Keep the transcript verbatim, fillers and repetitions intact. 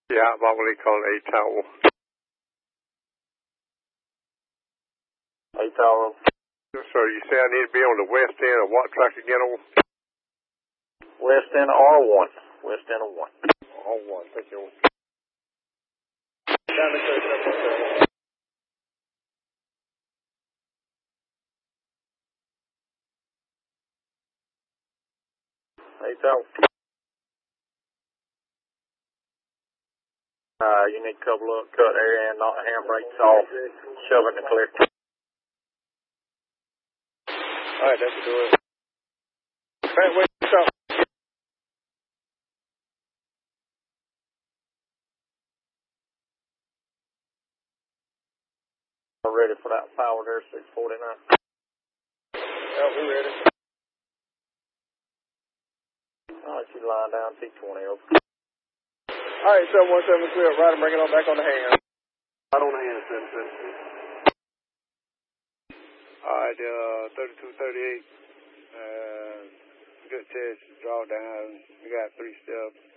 Yeah, what will they call A tower? A tower. So you say I need to be on the west end of what track again? On West end R one. West end of one. R one, thank you. A tower. Uh, you need to couple up, cut area and knock the handbrakes off, shove it in the clear. Alright, that's good. Hey, wait, stop. I'm ready for that power there, six forty-nine. Yeah, we're ready. Alright, you line down, T twenty over. Alright, seven one seven clear, right, and bring it on back on the hand. Right on the hand, seven seven. Alright, uh, thirty-two thirty-eight, uh, good test, draw down, we got three steps.